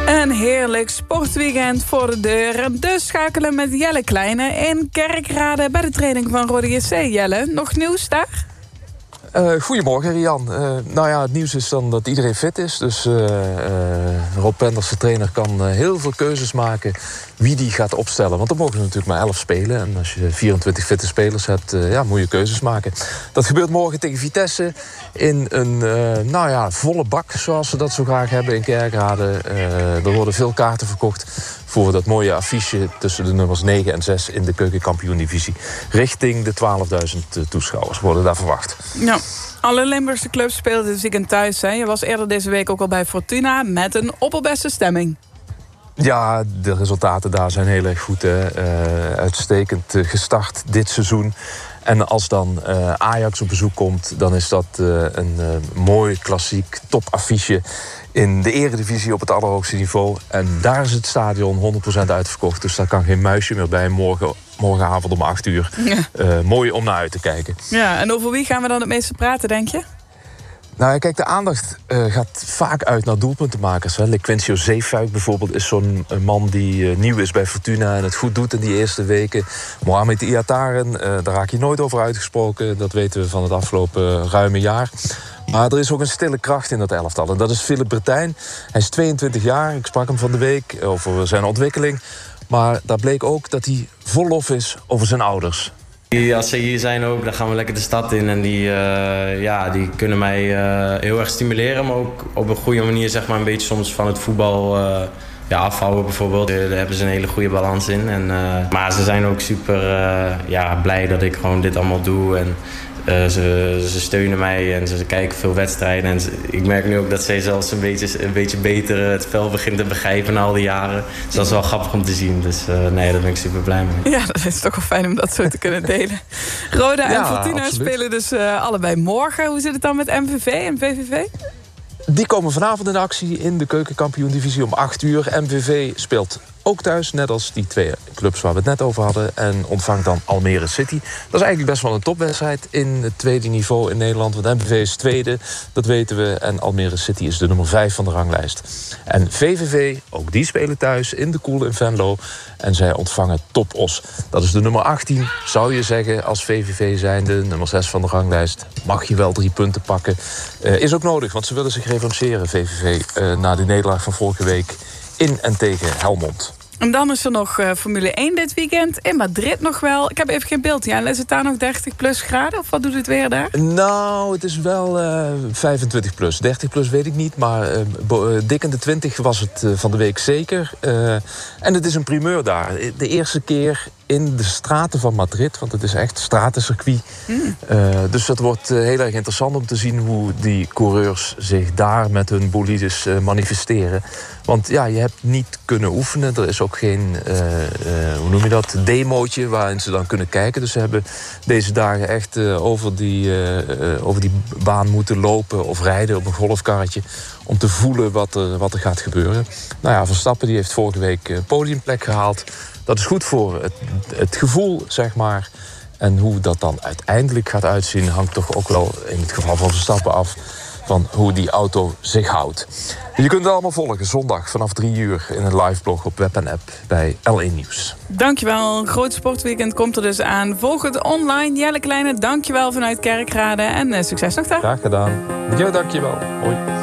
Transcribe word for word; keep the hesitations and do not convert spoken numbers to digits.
Een heerlijk sportweekend voor de deur. Dus schakelen met Jelle Kleine in Kerkrade bij de training van Rode J C. Jelle, nog nieuws daar? Uh, goedemorgen, Rian. Uh, nou ja, het nieuws is dan dat iedereen fit is. Dus uh, uh, Rob Penders, de trainer, kan uh, heel veel keuzes maken wie die gaat opstellen. Want er mogen natuurlijk maar elf spelen. En als je vierentwintig fitte spelers hebt, uh, ja, moet je keuzes maken. Dat gebeurt morgen tegen Vitesse in een uh, nou ja, volle bak, zoals ze dat zo graag hebben in Kerkrade. Uh, er worden veel kaarten verkocht voor dat mooie affiche tussen de nummers negen en zes in de keukenkampioen-divisie. Richting de twaalfduizend toeschouwers worden daar verwacht. Ja. Alle Limburgse clubs speelden dit weekend thuis. Hè? Je was eerder deze week ook al bij Fortuna met een opperbeste stemming. Ja, de resultaten daar zijn heel erg goed. Hè. Uh, uitstekend uh, gestart dit seizoen. En als dan uh, Ajax op bezoek komt, dan is dat uh, een uh, mooi klassiek topaffiche in de eredivisie op het allerhoogste niveau. En daar is het stadion honderd procent uitverkocht. Dus daar kan geen muisje meer bij morgen, morgenavond om acht uur. Ja. Uh, mooi om naar uit te kijken. Ja, en over wie gaan we dan het meeste praten, denk je? Nou, kijk, de aandacht uh, gaat vaak uit naar doelpuntenmakers. Lequencio Zeefuik bijvoorbeeld is zo'n man die uh, nieuw is bij Fortuna en het goed doet in die eerste weken. Mohamed Iataren, uh, daar raak je nooit over uitgesproken. Dat weten we van het afgelopen uh, ruime jaar. Maar er is ook een stille kracht in dat elftal. En dat is Philip Bertijn. Hij is tweeëntwintig jaar. Ik sprak hem van de week over zijn ontwikkeling. Maar daar bleek ook dat hij vol lof is over zijn ouders. Als ze hier zijn ook, dan gaan we lekker de stad in. En die, uh, ja, die kunnen mij uh, heel erg stimuleren. Maar ook op een goede manier zeg maar, een beetje soms van het voetbal uh, ja, afhouden bijvoorbeeld. Daar hebben ze een hele goede balans in. En, uh, maar ze zijn ook super uh, ja, blij dat ik gewoon dit allemaal doe. En uh, ze, ze steunen mij en ze kijken veel wedstrijden. En ze, ik merk nu ook dat zij zelfs een beetje, een beetje beter het spel begint te begrijpen na al die jaren. Dus dat is wel grappig om te zien. Dus uh, nee, daar ben ik super blij mee. Ja, dat is toch wel fijn om dat zo te kunnen delen. Roda ja, en Fortuna absoluut. Spelen dus uh, allebei morgen. Hoe zit het dan met M V V en V V V? Die komen vanavond in actie in de keukenkampioen-divisie om acht uur. M V V speelt ook thuis, net als die twee clubs waar we het net over hadden. En ontvangt dan Almere City. Dat is eigenlijk best wel een topwedstrijd in het tweede niveau in Nederland. Want M V V is tweede, dat weten we. En Almere City is de nummer vijf van de ranglijst. En V V V, ook die spelen thuis in de Koel in Venlo. En zij ontvangen Top Os. Dat is de nummer achttien, zou je zeggen, als V V V zijnde. Nummer zes van de ranglijst. Mag je wel drie punten pakken. Uh, is ook nodig, want ze willen zich revancheren, V V V. Uh, na die nederlaag van vorige week in en tegen Helmond. En dan is er nog uh, Formule één dit weekend. In Madrid nog wel. Ik heb even geen beeld. Ja, is het daar nog dertig plus graden? Of wat doet het weer daar? Nou, het is wel uh, vijfentwintig plus. dertig plus weet ik niet. Maar uh, bo- uh, dik in de twintig was het uh, van de week zeker. Uh, en het is een primeur daar. De eerste keer in de straten van Madrid. Want het is echt stratencircuit. Mm. Uh, dus dat wordt uh, heel erg interessant om te zien hoe die coureurs zich daar met hun bolides uh, manifesteren. Want ja, je hebt niet kunnen oefenen. Er is ook geen, uh, uh, hoe noem je dat, demootje waarin ze dan kunnen kijken. Dus ze hebben deze dagen echt uh, over, die, uh, uh, over die baan moeten lopen of rijden op een golfkarretje. Om te voelen wat er, wat er gaat gebeuren. Nou ja, Verstappen die heeft vorige week uh, podiumplek gehaald. Dat is goed voor het, het gevoel, zeg maar. En hoe dat dan uiteindelijk gaat uitzien hangt toch ook wel in het geval van Verstappen af van hoe die auto zich houdt. Je kunt het allemaal volgen zondag vanaf drie uur in een liveblog op web en app bij L één Nieuws. Dankjewel. Een groot sportweekend komt er dus aan. Volg het online. Jelle Kleine, dankjewel vanuit Kerkrade. En uh, succes nog daar. Graag gedaan. Ja, dankjewel. Hoi.